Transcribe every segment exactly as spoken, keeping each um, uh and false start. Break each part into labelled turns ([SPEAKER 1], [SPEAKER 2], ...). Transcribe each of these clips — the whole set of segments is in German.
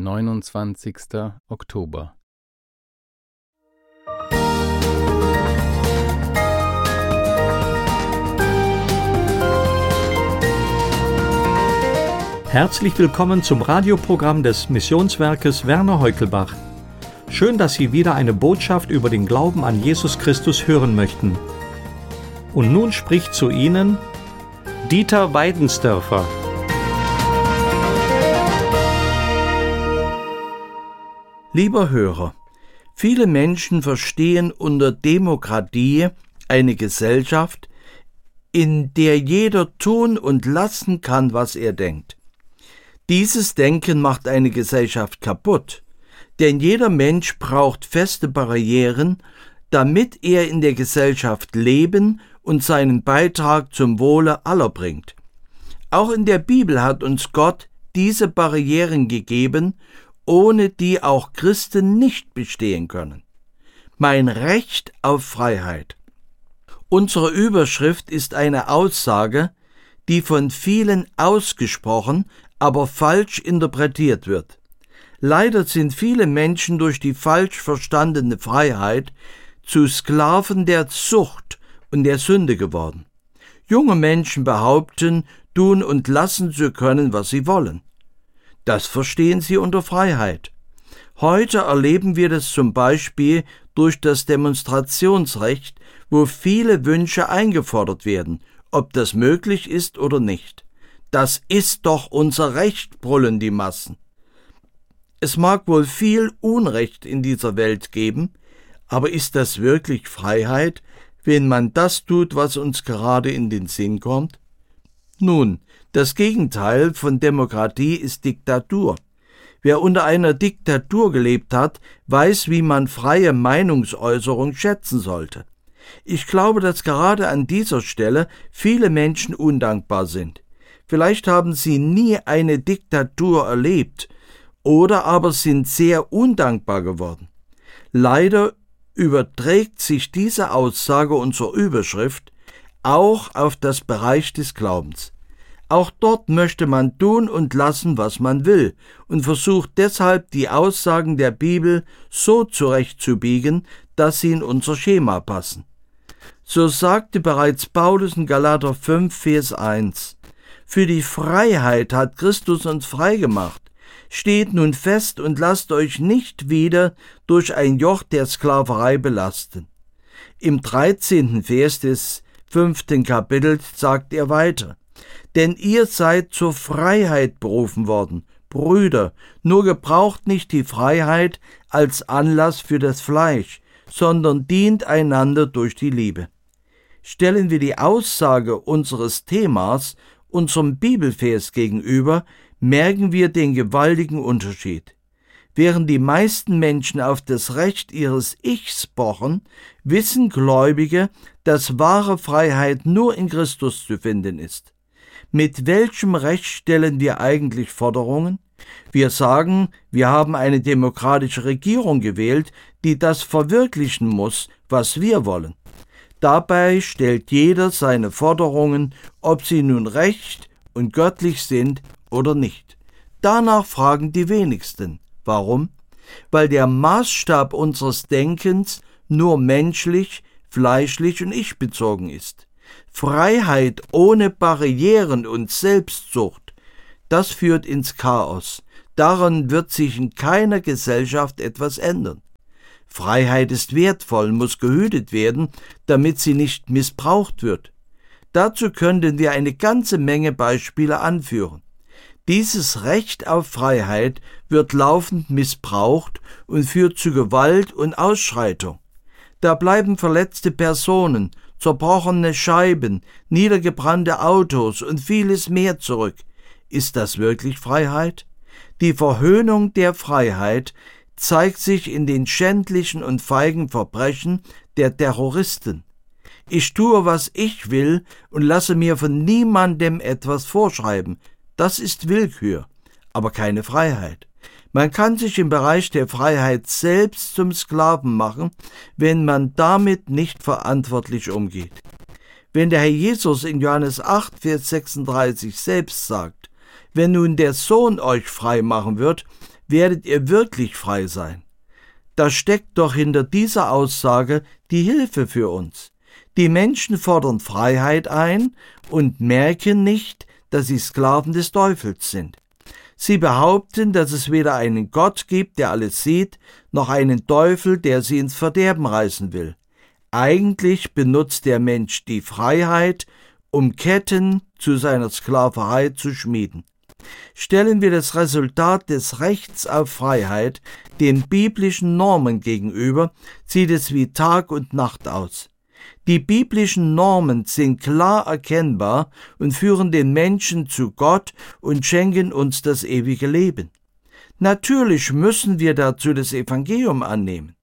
[SPEAKER 1] neunundzwanzigster Oktober.
[SPEAKER 2] Herzlich willkommen zum Radioprogramm des Missionswerkes Werner Heukelbach. Schön, dass Sie wieder eine Botschaft über den Glauben an Jesus Christus hören möchten. Und nun spricht zu Ihnen Dieter Weidensdörfer.
[SPEAKER 3] Lieber Hörer, viele Menschen verstehen unter Demokratie eine Gesellschaft, in der jeder tun und lassen kann, was er denkt. Dieses Denken macht eine Gesellschaft kaputt, denn jeder Mensch braucht feste Barrieren, damit er in der Gesellschaft leben und seinen Beitrag zum Wohle aller bringt. Auch in der Bibel hat uns Gott diese Barrieren gegeben, ohne die auch Christen nicht bestehen können. Mein Recht auf Freiheit. Unsere Überschrift ist eine Aussage, die von vielen ausgesprochen, aber falsch interpretiert wird. Leider sind viele Menschen durch die falsch verstandene Freiheit zu Sklaven der Sucht und der Sünde geworden. Junge Menschen behaupten, tun und lassen zu können, was sie wollen. Das verstehen sie unter Freiheit. Heute erleben wir das zum Beispiel durch das Demonstrationsrecht, wo viele Wünsche eingefordert werden, ob das möglich ist oder nicht. Das ist doch unser Recht, brüllen die Massen. Es mag wohl viel Unrecht in dieser Welt geben, aber ist das wirklich Freiheit, wenn man das tut, was uns gerade in den Sinn kommt? Nun, das Gegenteil von Demokratie ist Diktatur. Wer unter einer Diktatur gelebt hat, weiß, wie man freie Meinungsäußerung schätzen sollte. Ich glaube, dass gerade an dieser Stelle viele Menschen undankbar sind. Vielleicht haben sie nie eine Diktatur erlebt oder aber sind sehr undankbar geworden. Leider überträgt sich diese Aussage unserer Überschrift auch auf das Bereich des Glaubens. Auch dort möchte man tun und lassen, was man will, und versucht deshalb, die Aussagen der Bibel so zurechtzubiegen, dass sie in unser Schema passen. So sagte bereits Paulus in Galater fünf, Vers eins: Für die Freiheit hat Christus uns freigemacht. Steht nun fest und lasst euch nicht wieder durch ein Joch der Sklaverei belasten. Im dreizehnten Vers des fünften Kapitels sagt er weiter: Denn ihr seid zur Freiheit berufen worden, Brüder, nur gebraucht nicht die Freiheit als Anlass für das Fleisch, sondern dient einander durch die Liebe. Stellen wir die Aussage unseres Themas unserem Bibelvers gegenüber, merken wir den gewaltigen Unterschied. Während die meisten Menschen auf das Recht ihres Ichs pochen, wissen Gläubige, dass wahre Freiheit nur in Christus zu finden ist. Mit welchem Recht stellen wir eigentlich Forderungen? Wir sagen, wir haben eine demokratische Regierung gewählt, die das verwirklichen muss, was wir wollen. Dabei stellt jeder seine Forderungen, ob sie nun recht und göttlich sind oder nicht. Danach fragen die wenigsten. Warum? Weil der Maßstab unseres Denkens nur menschlich, fleischlich und ich-bezogen ist. Freiheit ohne Barrieren und Selbstsucht, das führt ins Chaos. Daran wird sich in keiner Gesellschaft etwas ändern. Freiheit ist wertvoll, muss gehütet werden, damit sie nicht missbraucht wird. Dazu könnten wir eine ganze Menge Beispiele anführen. Dieses Recht auf Freiheit wird laufend missbraucht und führt zu Gewalt und Ausschreitung. Da bleiben verletzte Personen, zerbrochene Scheiben, niedergebrannte Autos und vieles mehr zurück. Ist das wirklich Freiheit? Die Verhöhnung der Freiheit zeigt sich in den schändlichen und feigen Verbrechen der Terroristen. Ich tue, was ich will und lasse mir von niemandem etwas vorschreiben. Das ist Willkür, aber keine Freiheit. Man kann sich im Bereich der Freiheit selbst zum Sklaven machen, wenn man damit nicht verantwortlich umgeht. Wenn der Herr Jesus in Johannes acht, Vers sechsunddreißig selbst sagt, wenn nun der Sohn euch frei machen wird, werdet ihr wirklich frei sein. Da steckt doch hinter dieser Aussage die Hilfe für uns. Die Menschen fordern Freiheit ein und merken nicht, dass sie Sklaven des Teufels sind. Sie behaupten, dass es weder einen Gott gibt, der alles sieht, noch einen Teufel, der sie ins Verderben reißen will. Eigentlich benutzt der Mensch die Freiheit, um Ketten zu seiner Sklaverei zu schmieden. Stellen wir das Resultat des Rechts auf Freiheit den biblischen Normen gegenüber, sieht es wie Tag und Nacht aus. Die biblischen Normen sind klar erkennbar und führen den Menschen zu Gott und schenken uns das ewige Leben. Natürlich müssen wir dazu das Evangelium annehmen.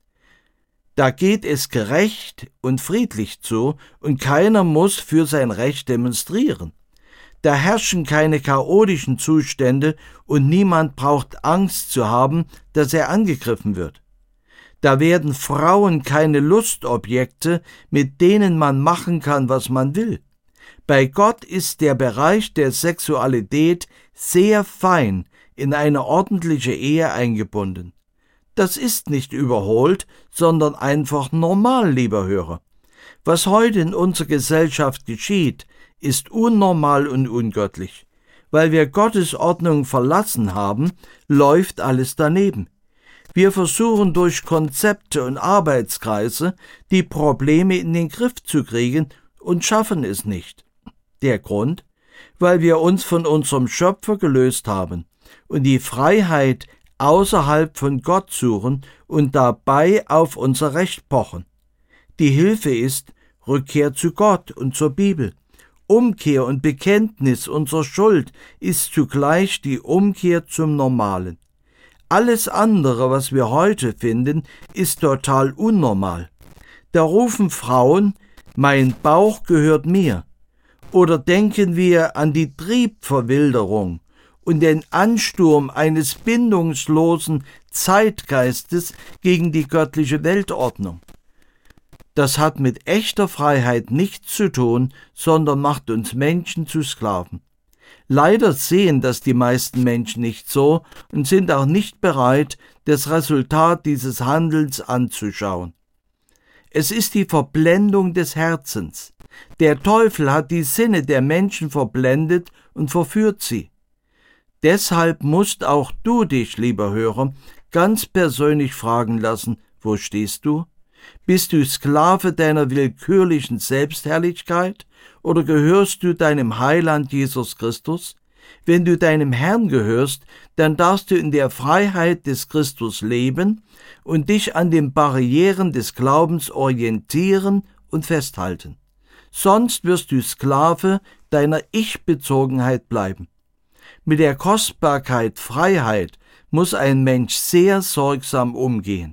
[SPEAKER 3] Da geht es gerecht und friedlich zu und keiner muss für sein Recht demonstrieren. Da herrschen keine chaotischen Zustände und niemand braucht Angst zu haben, dass er angegriffen wird. Da werden Frauen keine Lustobjekte, mit denen man machen kann, was man will. Bei Gott ist der Bereich der Sexualität sehr fein in eine ordentliche Ehe eingebunden. Das ist nicht überholt, sondern einfach normal, lieber Hörer. Was heute in unserer Gesellschaft geschieht, ist unnormal und ungöttlich. Weil wir Gottes Ordnung verlassen haben, läuft alles daneben. Wir versuchen durch Konzepte und Arbeitskreise die Probleme in den Griff zu kriegen und schaffen es nicht. Der Grund? Weil wir uns von unserem Schöpfer gelöst haben und die Freiheit außerhalb von Gott suchen und dabei auf unser Recht pochen. Die Hilfe ist Rückkehr zu Gott und zur Bibel. Umkehr und Bekenntnis unserer Schuld ist zugleich die Umkehr zum Normalen. Alles andere, was wir heute finden, ist total unnormal. Da rufen Frauen, mein Bauch gehört mir. Oder denken wir an die Triebverwilderung und den Ansturm eines bindungslosen Zeitgeistes gegen die göttliche Weltordnung. Das hat mit echter Freiheit nichts zu tun, sondern macht uns Menschen zu Sklaven. Leider sehen das die meisten Menschen nicht so und sind auch nicht bereit, das Resultat dieses Handelns anzuschauen. Es ist die Verblendung des Herzens. Der Teufel hat die Sinne der Menschen verblendet und verführt sie. Deshalb musst auch du dich, lieber Hörer, ganz persönlich fragen lassen, wo stehst du? Bist du Sklave deiner willkürlichen Selbstherrlichkeit oder gehörst du deinem Heiland Jesus Christus? Wenn du deinem Herrn gehörst, dann darfst du in der Freiheit des Christus leben und dich an den Barrieren des Glaubens orientieren und festhalten. Sonst wirst du Sklave deiner Ich-Bezogenheit bleiben. Mit der Kostbarkeit Freiheit muss ein Mensch sehr sorgsam umgehen.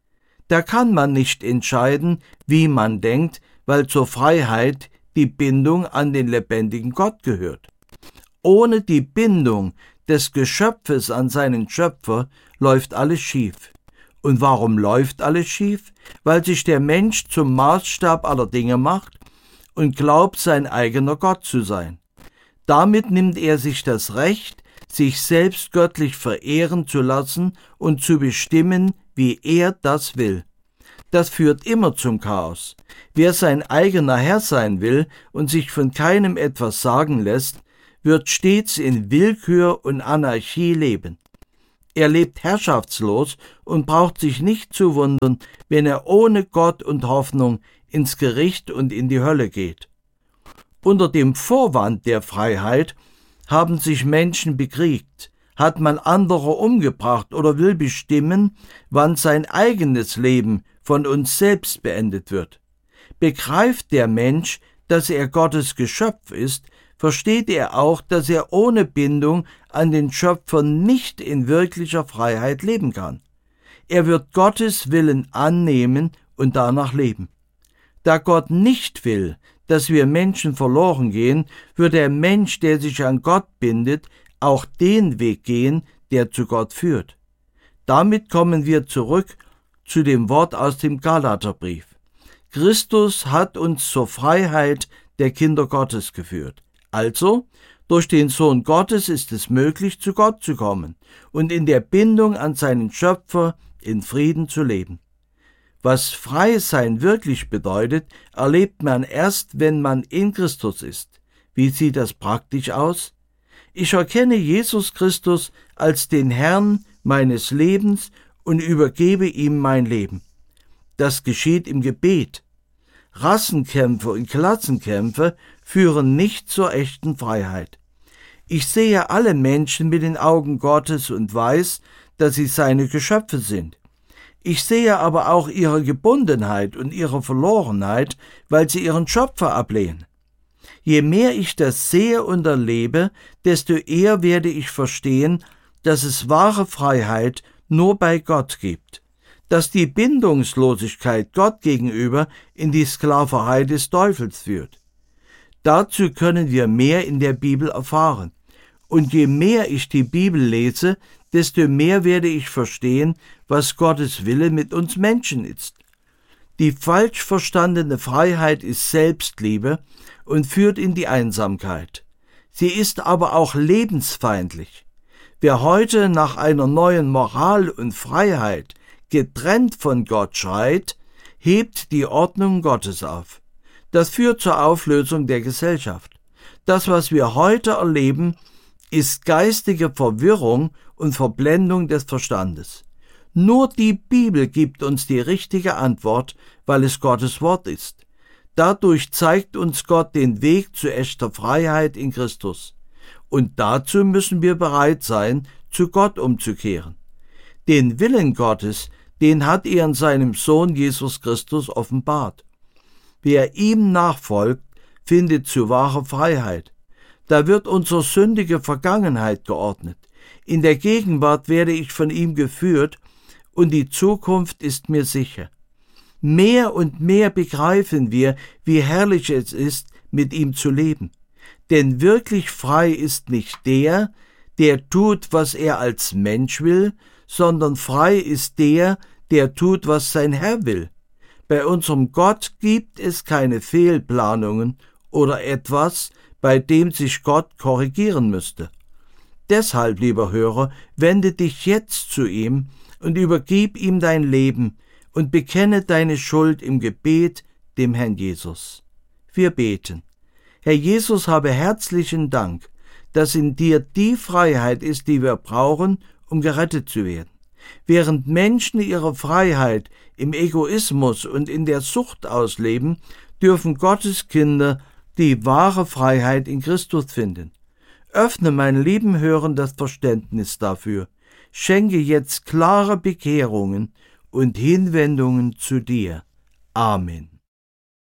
[SPEAKER 3] Da kann man nicht entscheiden, wie man denkt, weil zur Freiheit die Bindung an den lebendigen Gott gehört. Ohne die Bindung des Geschöpfes an seinen Schöpfer läuft alles schief. Und warum läuft alles schief? Weil sich der Mensch zum Maßstab aller Dinge macht und glaubt, sein eigener Gott zu sein. Damit nimmt er sich das Recht, sich selbst göttlich verehren zu lassen und zu bestimmen, wie er das will. Das führt immer zum Chaos. Wer sein eigener Herr sein will und sich von keinem etwas sagen lässt, wird stets in Willkür und Anarchie leben. Er lebt herrschaftslos und braucht sich nicht zu wundern, wenn er ohne Gott und Hoffnung ins Gericht und in die Hölle geht. Unter dem Vorwand der Freiheit haben sich Menschen bekriegt, hat man andere umgebracht oder will bestimmen, wann sein eigenes Leben von uns selbst beendet wird. Begreift der Mensch, dass er Gottes Geschöpf ist, versteht er auch, dass er ohne Bindung an den Schöpfer nicht in wirklicher Freiheit leben kann. Er wird Gottes Willen annehmen und danach leben. Da Gott nicht will, dass wir Menschen verloren gehen, wird der Mensch, der sich an Gott bindet, auch den Weg gehen, der zu Gott führt. Damit kommen wir zurück zu dem Wort aus dem Galaterbrief. Christus hat uns zur Freiheit der Kinder Gottes geführt. Also, Durch den Sohn Gottes ist es möglich, zu Gott zu kommen und in der Bindung an seinen Schöpfer in Frieden zu leben. Was freies Sein wirklich bedeutet, erlebt man erst, wenn man in Christus ist. Wie sieht das praktisch aus? Ich erkenne Jesus Christus als den Herrn meines Lebens und übergebe ihm mein Leben. Das geschieht im Gebet. Rassenkämpfe und Klassenkämpfe führen nicht zur echten Freiheit. Ich sehe alle Menschen mit den Augen Gottes und weiß, dass sie seine Geschöpfe sind. Ich sehe aber auch ihre Gebundenheit und ihre Verlorenheit, weil sie ihren Schöpfer ablehnen. Je mehr ich das sehe und erlebe, desto eher werde ich verstehen, dass es wahre Freiheit nur bei Gott gibt, dass die Bindungslosigkeit Gott gegenüber in die Sklaverei des Teufels führt. Dazu können wir mehr in der Bibel erfahren. Und je mehr ich die Bibel lese, desto mehr werde ich verstehen, was Gottes Wille mit uns Menschen ist. Die falsch verstandene Freiheit ist Selbstliebe und führt in die Einsamkeit. Sie ist aber auch lebensfeindlich. Wer heute nach einer neuen Moral und Freiheit getrennt von Gott schreit, hebt die Ordnung Gottes auf. Das führt zur Auflösung der Gesellschaft. Das, was wir heute erleben, ist geistige Verwirrung und Verblendung des Verstandes. Nur die Bibel gibt uns die richtige Antwort, weil es Gottes Wort ist. Dadurch zeigt uns Gott den Weg zu echter Freiheit in Christus. Und dazu müssen wir bereit sein, zu Gott umzukehren. Den Willen Gottes, den hat er in seinem Sohn Jesus Christus offenbart. Wer ihm nachfolgt, findet zu wahrer Freiheit. Da wird unsere sündige Vergangenheit geordnet. In der Gegenwart werde ich von ihm geführt und die Zukunft ist mir sicher. Mehr und mehr begreifen wir, wie herrlich es ist, mit ihm zu leben. Denn wirklich frei ist nicht der, der tut, was er als Mensch will, sondern frei ist der, der tut, was sein Herr will. Bei unserem Gott gibt es keine Fehlplanungen oder etwas, bei dem sich Gott korrigieren müsste. Deshalb, lieber Hörer, wende dich jetzt zu ihm und übergib ihm dein Leben und bekenne deine Schuld im Gebet dem Herrn Jesus. Wir beten. Herr Jesus, habe herzlichen Dank, dass in dir die Freiheit ist, die wir brauchen, um gerettet zu werden. Während Menschen ihre Freiheit im Egoismus und in der Sucht ausleben, dürfen Gottes Kinder die wahre Freiheit in Christus finden. Öffne meinen lieben Hörern das Verständnis dafür. Schenke jetzt klare Bekehrungen und Hinwendungen zu dir. Amen.